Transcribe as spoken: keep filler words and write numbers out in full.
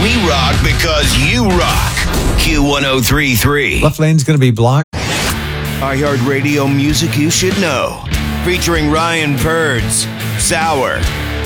We rock because you rock. Q one oh three point three. Left lane's going to be blocked. iHeartRadio music you should know. Featuring Ryan Purds, Sour,